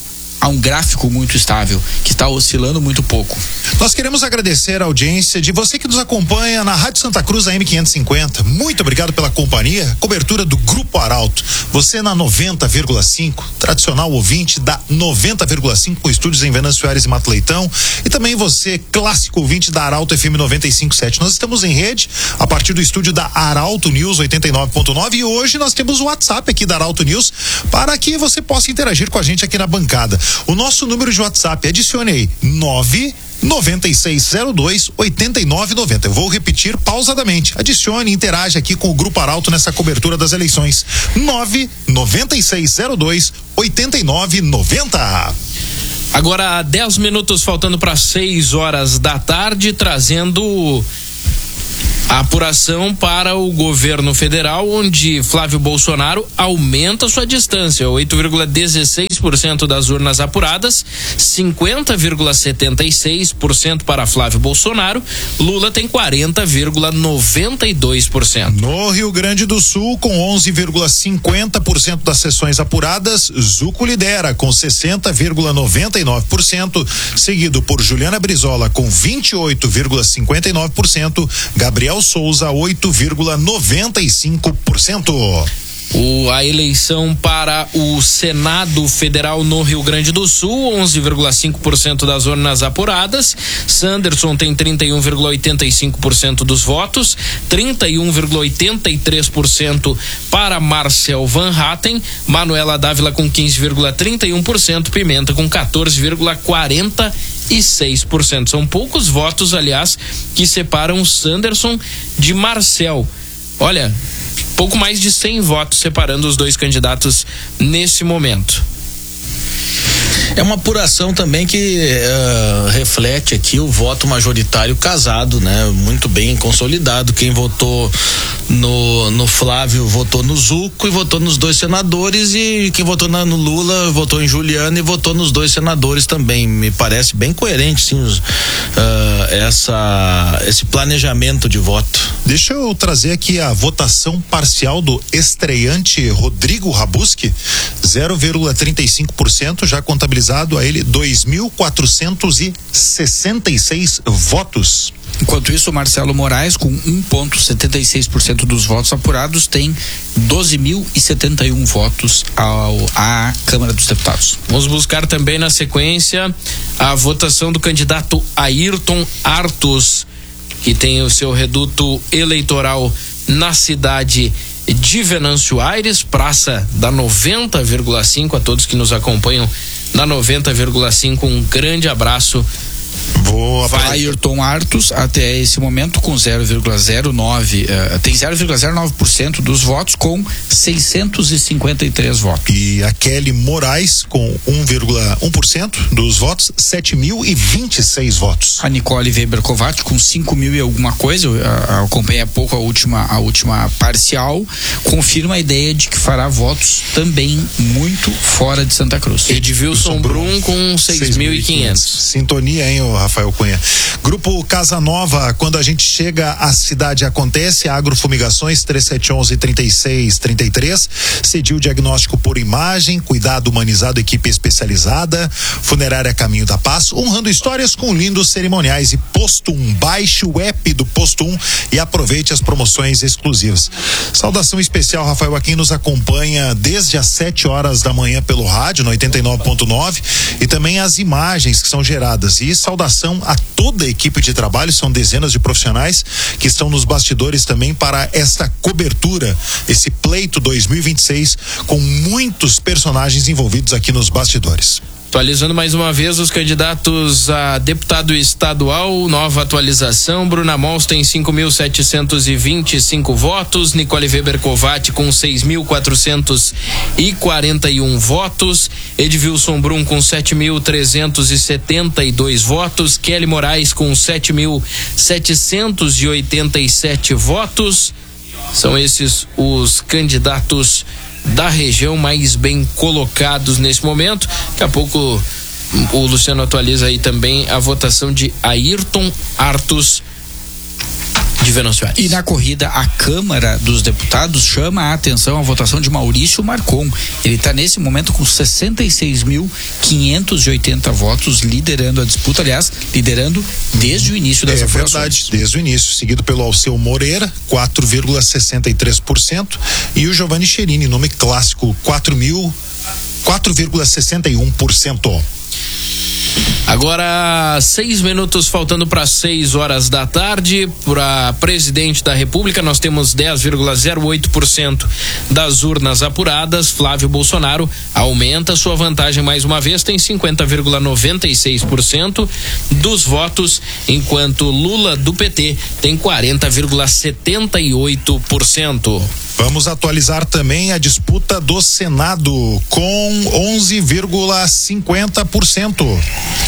Speaker 1: a um gráfico muito estável, que está oscilando muito pouco.
Speaker 5: Nós queremos agradecer a audiência de você que nos acompanha na Rádio Santa Cruz AM 550. Muito obrigado pela companhia. Cobertura do Grupo Arauto. Você na 90,5, tradicional ouvinte da 90,5 com estúdios em Venâncio Aires e Mato Leitão. E também você, clássico ouvinte da Arauto FM 95.7. Nós estamos em rede a partir do estúdio da Arauto News 89.9 e hoje nós temos o WhatsApp aqui da Arauto News para que você possa interagir com a gente aqui na bancada. O nosso número de WhatsApp, adicione aí 99602-8990. Eu vou repetir pausadamente. Adicione e interage aqui com o Grupo Arauto nessa cobertura das eleições. 99602-8990.
Speaker 2: Agora 10 minutos faltando para 6 horas da tarde, trazendo a apuração para o governo federal, onde Flávio Bolsonaro aumenta sua distância, 8,16% das urnas apuradas, 50,76% para Flávio Bolsonaro. Lula tem 40,92%.
Speaker 5: No Rio Grande do Sul, com 11,50% das sessões apuradas, Zuco lidera com 60,99%, seguido por Juliana Brizola com 28,59%, Gabriel Souza 8,95%.
Speaker 2: A eleição para o Senado Federal no Rio Grande do Sul, 11,5% das urnas apuradas. Sanderson tem 31,85% dos votos, 31,83% para Marcel Van Hatten, Manuela Dávila com 15,31%, Pimenta com 14,46%. São poucos votos, aliás, que separam Sanderson de Marcel. Olha, pouco mais de 100 votos separando os dois candidatos nesse momento.
Speaker 3: É uma apuração também que reflete aqui o voto majoritário casado, né? Muito bem consolidado. Quem votou no Flávio votou no Zuco e votou nos dois senadores, e quem votou no Lula votou em Juliana e votou nos dois senadores também. Me parece bem coerente, sim, esse planejamento de voto.
Speaker 5: Deixa eu trazer aqui a votação parcial do estreante Rodrigo Rabuski, 0,35%, já contabilizado a ele 2.466 votos.
Speaker 1: Enquanto isso, o Marcelo Moraes, com 1,76% dos votos apurados, tem 12.071 votos à Câmara dos Deputados.
Speaker 2: Vamos buscar também na sequência a votação do candidato Ayrton Artus, que tem o seu reduto eleitoral na cidade de Venâncio Aires, Praça da 90,5. A todos que nos acompanham na 90,5, um grande abraço.
Speaker 1: Ayrton Artus, até esse momento, com 0,09%, tem 0,09% dos votos, com 653 votos.
Speaker 5: E a Kelly Moraes, com 1,1% dos votos, 7.026 votos.
Speaker 1: A Nicole Weber Kovács, com 5.000 e alguma coisa, eu acompanhei há pouco a última parcial, confirma a ideia de que fará votos também muito fora de Santa Cruz.
Speaker 2: Edvilson Brum com 6.500.
Speaker 5: Sintonia, hein, Rafael Cunha. Grupo Casa Nova, quando a gente chega à cidade acontece, Agrofumigações 3711-3633, Cedil Diagnóstico por Imagem, Cuidado Humanizado, equipe especializada, Funerária Caminho da Paz, honrando histórias com lindos cerimoniais, e Posto 1, baixe o app do Posto 1 e aproveite as promoções exclusivas. Saudação especial, Rafael, a quem nos acompanha desde as 7 horas da manhã pelo rádio, no 89.9, e também as imagens que são geradas, e saudação a toda a equipe de trabalho, são dezenas de profissionais que estão nos bastidores também para esta cobertura, esse pleito 2026, com muitos personagens envolvidos aqui nos bastidores.
Speaker 2: Atualizando mais uma vez os candidatos a deputado estadual, nova atualização: Bruna Mols tem 5.725 votos, Nicole Weber Kovács com 6.441 votos, Edvilson Brum com 7.372 votos, Kelly Moraes com 7.787 votos. São esses os candidatos da região mais bem colocados nesse momento. Daqui a pouco o Luciano atualiza aí também a votação de Ayrton Artus de Venâncio Aires.
Speaker 1: E na corrida, a Câmara dos Deputados chama a atenção a votação de Maurício Marcon. Ele está nesse momento com 66.580 votos, liderando a disputa, aliás, liderando desde o início das apurações.
Speaker 5: É verdade, desde o início, seguido pelo Alceu Moreira, 4,63%, e o Giovanni Cherini, nome clássico, 4,61%.
Speaker 2: Agora, 6 minutos faltando para 6 horas da tarde. Para presidente da República, nós temos 10,08% das urnas apuradas. Flávio Bolsonaro aumenta sua vantagem mais uma vez, tem 50,96% dos votos, enquanto Lula do PT tem 40,78%.
Speaker 5: Vamos atualizar também a disputa do Senado com 11,50%.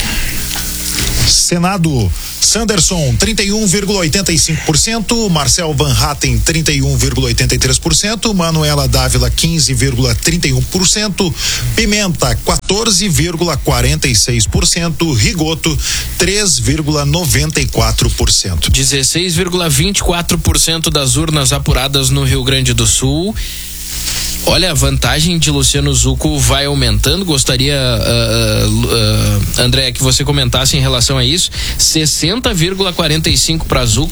Speaker 5: Senado, Sanderson 31,85%, Marcel Van Hatten 31,83%, Manuela Dávila 15,31%, Pimenta 14,46%, Rigoto 3,94%.
Speaker 2: 16,24% das urnas apuradas no Rio Grande do Sul. Olha, a vantagem de Luciano Zucco vai aumentando. Gostaria, André, que você comentasse em relação a isso. 60,45% para Zucco,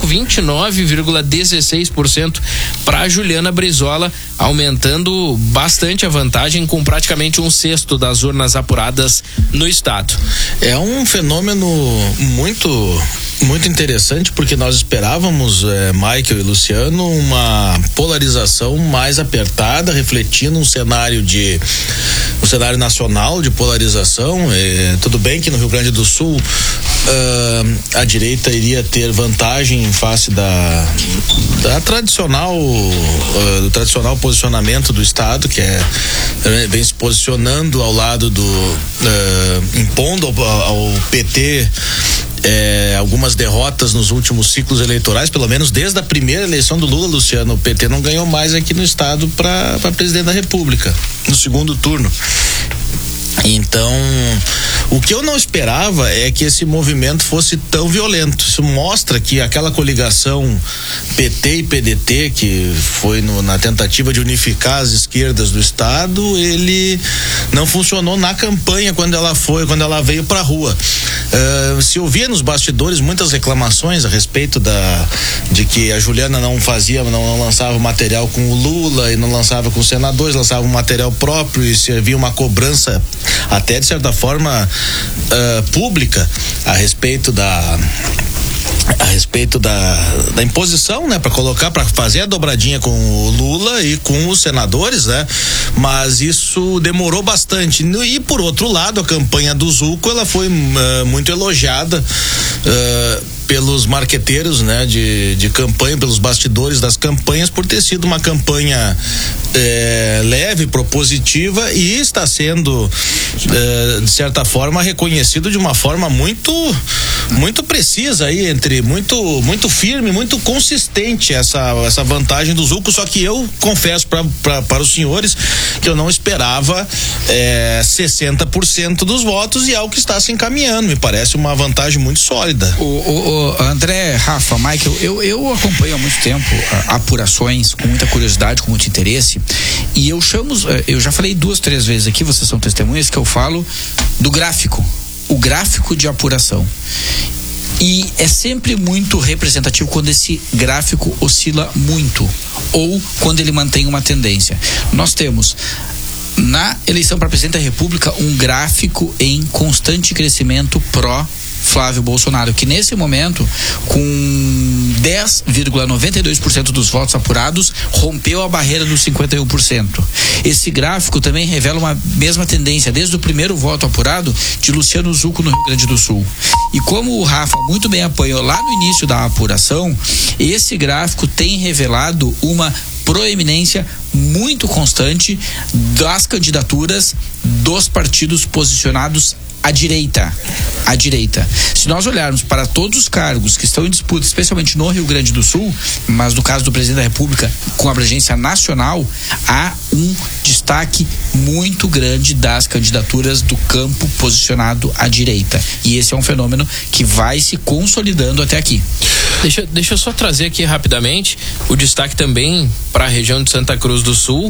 Speaker 2: 29,16% para Juliana Brizola, aumentando bastante a vantagem, com praticamente 1/6 das urnas apuradas no estado.
Speaker 3: É um fenômeno muito interessante, porque nós esperávamos, Michael e Luciano, uma polarização mais apertada, refletindo um cenário nacional de polarização. Tudo bem que no Rio Grande do Sul a direita iria ter vantagem em face do tradicional posicionamento do Estado, que vem se posicionando ao lado impondo ao PT algumas derrotas nos últimos ciclos eleitorais, pelo menos desde a primeira eleição do Lula. Luciano, o PT não ganhou mais aqui no estado para presidente da República no segundo turno. Então, o que eu não esperava é que esse movimento fosse tão violento. Isso mostra que aquela coligação PT e PDT, que foi na tentativa de unificar as esquerdas do estado, ele não funcionou na campanha quando ela veio pra rua. Se ouvia nos bastidores muitas reclamações a respeito de que a Juliana não lançava material com o Lula e não lançava com os senadores, lançava um material próprio, e se havia uma cobrança até de certa forma pública a respeito da imposição, né, para fazer a dobradinha com o Lula e com os senadores, né? Mas isso demorou bastante. E por outro lado, a campanha do Zucco, ela foi muito elogiada pelos marqueteiros, né, de campanha, pelos bastidores das campanhas, por ter sido uma campanha leve, propositiva, e está sendo de certa forma reconhecido de uma forma muito precisa aí, muito firme, muito consistente essa vantagem do Zucco. Só que eu confesso para os senhores que eu não esperava 60% dos votos, e é o que está se encaminhando. Me parece uma vantagem muito sólida.
Speaker 1: O André, Rafa, Michael, eu acompanho há muito tempo apurações com muita curiosidade, com muito interesse, e eu já falei 2, 3 vezes aqui, vocês são testemunhas, que eu falo do gráfico, o gráfico de apuração. E é sempre muito representativo quando esse gráfico oscila muito, ou quando ele mantém uma tendência. Nós temos na eleição para presidente da República um gráfico em constante crescimento Flávio Bolsonaro, que nesse momento, com 10,92% dos votos apurados, rompeu a barreira dos 51%. Esse gráfico também revela uma mesma tendência desde o primeiro voto apurado de Luciano Zucco no Rio Grande do Sul. E como o Rafa muito bem apanhou lá no início da apuração, esse gráfico tem revelado uma proeminência muito constante das candidaturas dos partidos posicionados à direita. à direita. Se nós olharmos para todos os cargos que estão em disputa, especialmente no Rio Grande do Sul, mas no caso do presidente da República, com abrangência nacional, há um destaque muito grande das candidaturas do campo posicionado à direita. E esse é um fenômeno que vai se consolidando até aqui.
Speaker 2: Deixa eu só trazer aqui rapidamente o destaque também para a região de Santa Cruz do Sul,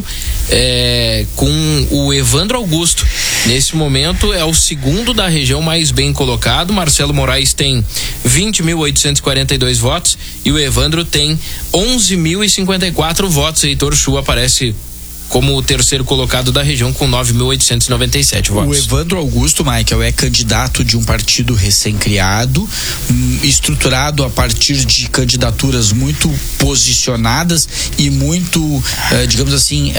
Speaker 2: com o Evandro Augusto. Nesse momento é o segundo da região mais bem colocado. Marcelo Moraes tem 20.842 votos e o Evandro tem 11.054 votos. Heitor Chu aparece como o terceiro colocado da região com 9.897 votos.
Speaker 1: O Evandro Augusto, Michael, é candidato de um partido recém-criado, estruturado a partir de candidaturas muito posicionadas e muito, digamos assim,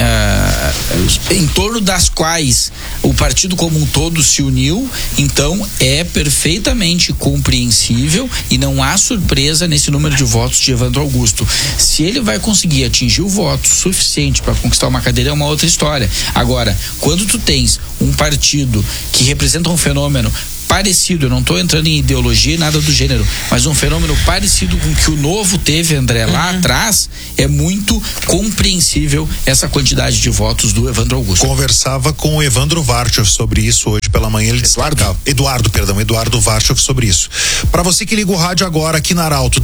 Speaker 1: em torno das quais o partido como um todo se uniu. Então é perfeitamente compreensível e não há surpresa nesse número de votos de Evandro Augusto. Se ele vai conseguir atingir o voto suficiente para conquistar uma cadeira, é uma outra história. Agora, quando tu tens um partido que representa um fenômeno parecido, eu não estou entrando em ideologia e nada do gênero, mas um fenômeno parecido com o que o Novo teve, André, lá atrás, é muito compreensível essa quantidade de votos do Evandro Augusto.
Speaker 5: Conversava com o Evandro Varchow sobre isso hoje pela manhã, ele destacava, Eduardo Varchow sobre isso. Para você que liga o rádio agora aqui na Arauto,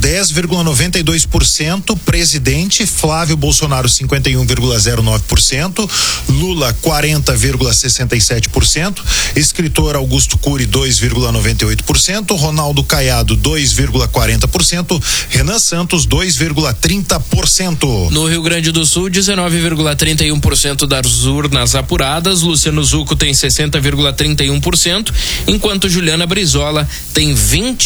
Speaker 5: 10,92%, presidente Flávio Bolsonaro 51,09%, Lula 40,67%, escritor Augusto Cury 2,98%, Ronaldo Caiado 2,40%, Renan Santos 2,30%.
Speaker 2: No Rio Grande do Sul, 19,31% das urnas apuradas, Luciano Zucco tem 60,31%, enquanto Juliana Brizola tem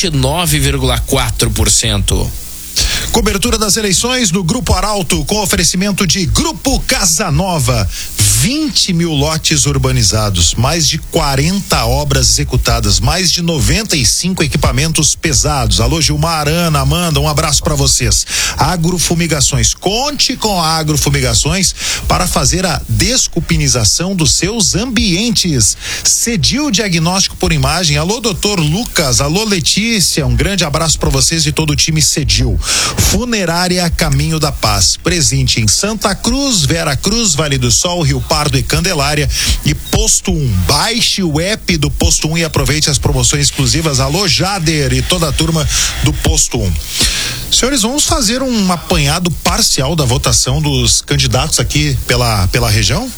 Speaker 2: 29,4%.
Speaker 5: Cobertura das eleições do Grupo Arauto com oferecimento de Grupo Casa Nova. 20 mil lotes urbanizados, mais de 40 obras executadas, mais de 95 equipamentos pesados. Alô, Gilmar, Ana, Amanda, um abraço para vocês. Agrofumigações, conte com a Agrofumigações para fazer a desculpinização dos seus ambientes. Cedil Diagnóstico por Imagem, alô, doutor Lucas, alô, Letícia, um grande abraço para vocês e todo o time Cedil. Funerária Caminho da Paz, presente em Santa Cruz, Vera Cruz, Vale do Sol, Rio Pardo e Candelária. E Posto 1, baixe o app do Posto 1 e aproveite as promoções exclusivas. Alô, Jader e toda a turma do Posto 1. Senhores, vamos fazer um apanhado parcial da votação dos candidatos aqui pela região?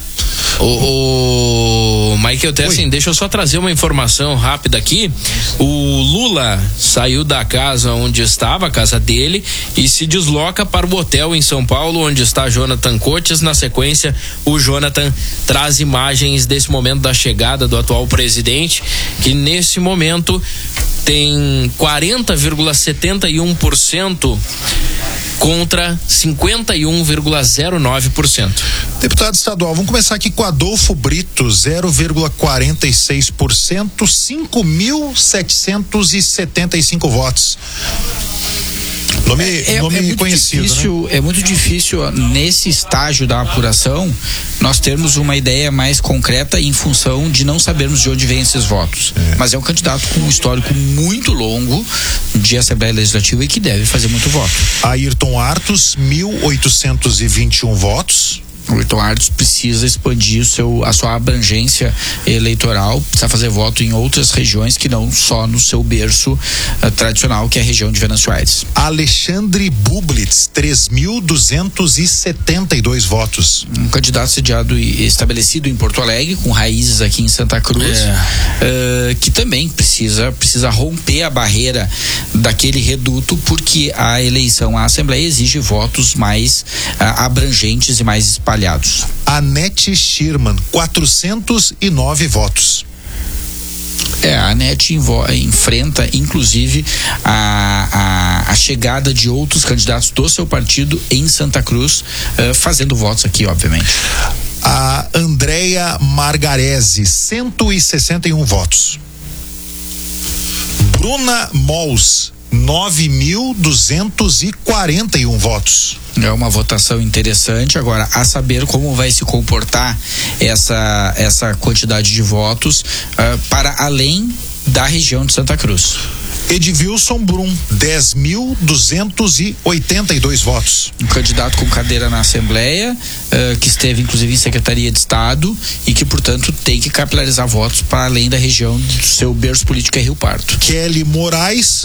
Speaker 2: O Michael Tessin, deixa eu só trazer uma informação rápida aqui. O Lula saiu da casa onde estava, a casa dele, e se desloca para o hotel em São Paulo, onde está Jonathan Cotes. Na sequência, o Jonathan traz imagens desse momento da chegada do atual presidente, que nesse momento tem 40,71% contra 51,09%.
Speaker 5: Deputado estadual, vamos começar aqui com Adolfo Brito, 0,46%, 5.775 votos. Nome conhecido,
Speaker 1: difícil,
Speaker 5: né?
Speaker 1: É muito difícil nesse estágio da apuração nós termos uma ideia mais concreta em função de não sabermos de onde vêm esses votos. Mas é um candidato com um histórico muito longo de Assembleia Legislativa e que deve fazer muito voto.
Speaker 5: Ayrton Artos, 1.821 votos.
Speaker 1: O Ayrton Artos precisa expandir a sua abrangência eleitoral, precisa fazer voto em outras regiões que não só no seu berço tradicional, que é a região de Venâncio Aires.
Speaker 5: Alexandre Bublitz, 3.272 votos.
Speaker 1: Um candidato sediado e estabelecido em Porto Alegre, com raízes aqui em Santa Cruz, que também precisa romper a barreira daquele reduto, porque a eleição à Assembleia exige votos mais abrangentes e mais espalhados.
Speaker 5: Anete Schirman, 409 votos.
Speaker 1: A Anete enfrenta, inclusive, a chegada de outros candidatos do seu partido em Santa Cruz, fazendo votos aqui, obviamente.
Speaker 5: A Andréia Margarese, 161 votos. Bruna Mols, 9.241 votos.
Speaker 1: É uma votação interessante. Agora, a saber como vai se comportar essa quantidade de votos para além da região de Santa Cruz.
Speaker 5: Edvilson Brum, 10.282 votos.
Speaker 1: Um candidato com cadeira na Assembleia, que esteve inclusive em Secretaria de Estado e que, portanto, tem que capilarizar votos para além da região do seu berço político é Rio Pardo.
Speaker 5: Kelly Moraes,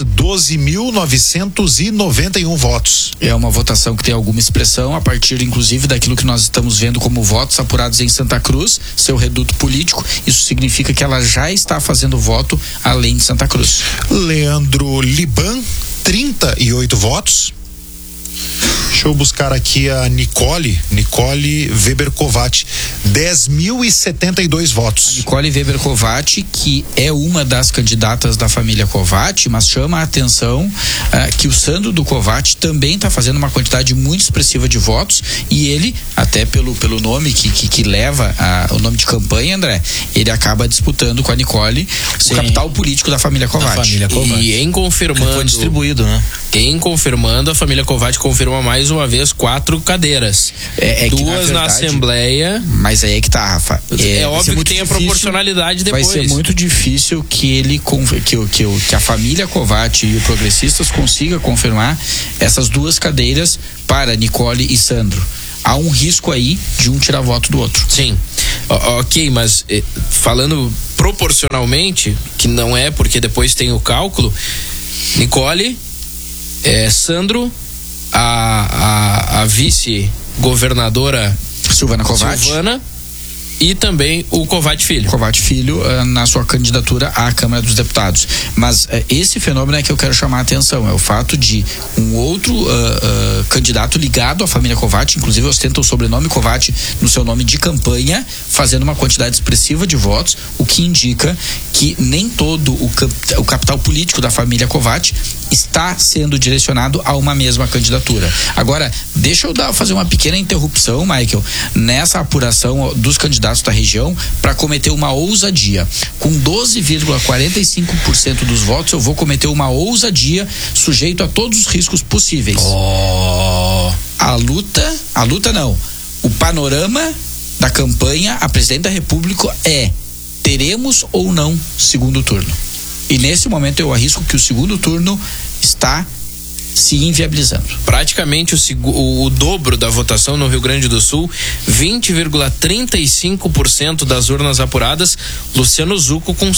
Speaker 5: 12.991 votos.
Speaker 1: É uma votação que tem alguma expressão a partir, inclusive, daquilo que nós estamos vendo como votos apurados em Santa Cruz, seu reduto político. Isso significa que ela já está fazendo voto além de Santa Cruz.
Speaker 5: Leandro Liban, 38 votos. Deixa eu buscar aqui a Nicole Weber Kovács, 10.072 votos.
Speaker 1: Nicole Weber Kovács, que é uma das candidatas da família Kovács, mas chama a atenção que o Sandro do Kovács também está fazendo uma quantidade muito expressiva de votos, e ele, até pelo nome que leva o nome de campanha, André, ele acaba disputando com a Nicole o capital político da família Kovács.
Speaker 2: E em confirmando,
Speaker 3: foi distribuído, né?
Speaker 2: Em confirmando, a família Kovács confirma mais uma vez 4 cadeiras. Duas na Assembleia.
Speaker 1: Mas aí é que tá, Rafa.
Speaker 2: É óbvio que tem a proporcionalidade depois.
Speaker 1: Vai ser muito difícil que a família Kovács e o Progressistas consiga confirmar essas 2 cadeiras para Nicole e Sandro. Há um risco aí de um tirar voto do outro.
Speaker 2: Sim. Ok, mas falando proporcionalmente, que não é porque depois tem o cálculo, Nicole, Sandro, a vice-governadora
Speaker 1: Silvana Kovács
Speaker 2: e também o Kovács Filho.
Speaker 1: Kovács Filho na sua candidatura à Câmara dos Deputados. Mas esse fenômeno é que eu quero chamar a atenção, é o fato de um outro candidato ligado à família Kovács, inclusive ostenta o sobrenome Kovács no seu nome de campanha, fazendo uma quantidade expressiva de votos, o que indica que nem todo o capital político da família Kovács está sendo direcionado a uma mesma candidatura. Agora, deixa eu fazer uma pequena interrupção, Michael, nessa apuração dos candidatos da região para cometer uma ousadia. Com 12,45% dos votos, eu vou cometer uma ousadia sujeito a todos os riscos possíveis. O panorama da campanha a presidente da República teremos ou não segundo turno? E nesse momento eu arrisco que o segundo turno está se inviabilizando.
Speaker 2: Praticamente o dobro da votação no Rio Grande do Sul, 20,35% das urnas apuradas, Luciano Zucco com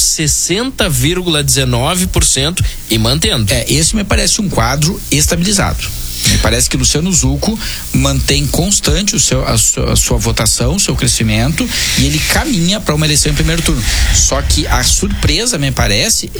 Speaker 2: 60,19% e mantendo.
Speaker 1: Esse me parece um quadro estabilizado. Me parece que Luciano Zucco mantém constante a sua votação, o seu crescimento, e ele caminha para uma eleição em primeiro turno. Só que a surpresa, me parece,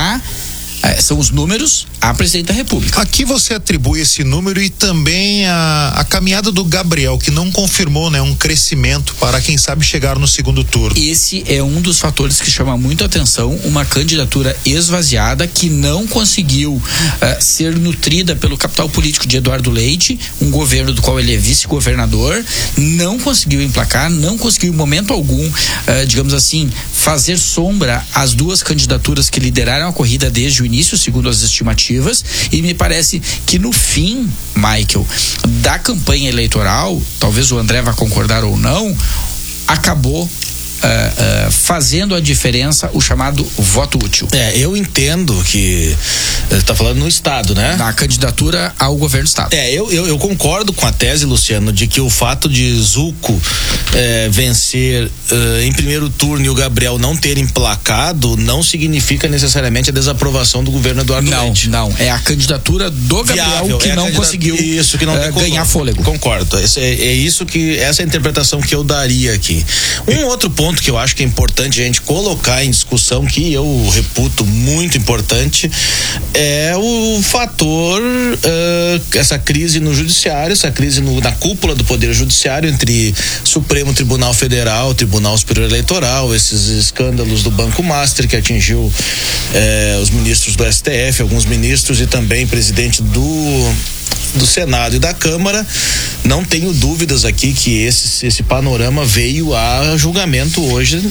Speaker 1: são os números à presidente da República.
Speaker 5: Aqui você atribui esse número e também a caminhada do Gabriel, que não confirmou, né, um crescimento para quem sabe chegar no segundo turno.
Speaker 1: Esse é um dos fatores que chama muito atenção, uma candidatura esvaziada que não conseguiu ser nutrida pelo capital político de Eduardo Leite, um governo do qual ele é vice-governador, não conseguiu emplacar, não conseguiu em momento algum, digamos assim, fazer sombra às 2 candidaturas que lideraram a corrida desde o início, segundo as estimativas, e me parece que no fim, Michael, da campanha eleitoral, talvez o André vá concordar ou não, acabou fazendo a diferença o chamado voto útil.
Speaker 3: Eu entendo que está falando no estado, né?
Speaker 1: Na candidatura ao governo do estado.
Speaker 3: Eu concordo com a tese, Luciano, de que o fato de Zucco vencer em primeiro turno e o Gabriel não ter emplacado não significa necessariamente a desaprovação do governo Eduardo Leite.
Speaker 1: Não, é a candidatura do Gabriel que não conseguiu ganhar fôlego.
Speaker 3: Concordo. Essa é a interpretação que eu daria aqui. Um outro ponto que eu acho que é importante a gente colocar em discussão, que eu reputo muito importante, é o fator, essa crise no judiciário, essa crise na cúpula do Poder Judiciário entre Supremo Tribunal Federal, Tribunal Superior Eleitoral, esses escândalos do Banco Master que atingiu os ministros do STF, alguns ministros e também presidente do Senado e da Câmara. Não tenho dúvidas aqui que esse panorama veio a julgamento hoje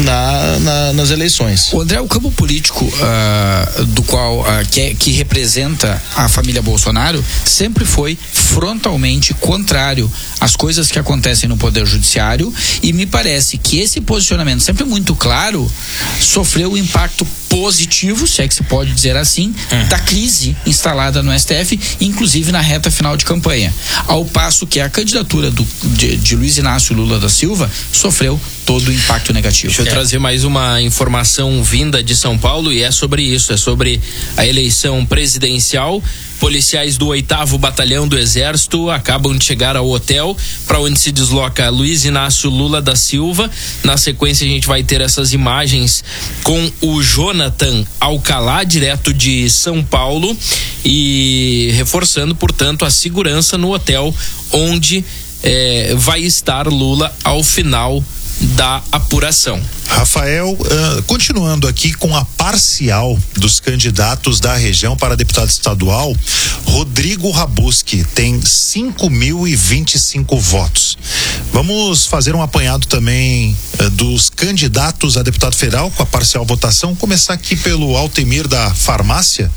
Speaker 3: nas eleições.
Speaker 1: O André, o campo político do qual que representa a família Bolsonaro sempre foi frontalmente contrário às coisas que acontecem no Poder Judiciário, e me parece que esse posicionamento sempre muito claro sofreu o impacto positivo, se é que se pode dizer assim, da crise instalada no STF, inclusive na reta final de campanha. Ao passo que a candidatura de Luiz Inácio Lula da Silva sofreu todo o impacto negativo.
Speaker 2: Deixa eu trazer mais uma informação vinda de São Paulo, e é sobre isso, é sobre a eleição presidencial. Policiais do 8º Batalhão do Exército acabam de chegar ao hotel para onde se desloca Luiz Inácio Lula da Silva. Na sequência a gente vai ter essas imagens com o Jonathan Alcalá, direto de São Paulo, e reforçando, portanto, a segurança no hotel onde vai estar Lula ao final da apuração.
Speaker 5: Rafael, continuando aqui com a parcial dos candidatos da região para deputado estadual, Rodrigo Rabuski tem 5.025 votos. Vamos fazer um apanhado também dos candidatos a deputado federal com a parcial votação. Começar aqui pelo Altemir da Farmácia,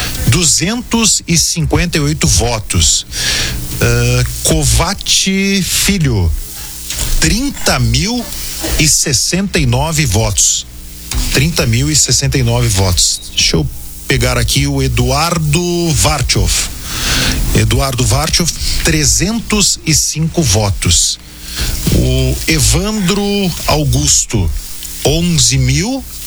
Speaker 5: 258 votos. Covati Filho, 30.069 votos. 30.069 votos. Deixa eu pegar aqui o Eduardo Varchov. 305 votos. O Evandro Augusto, 11.000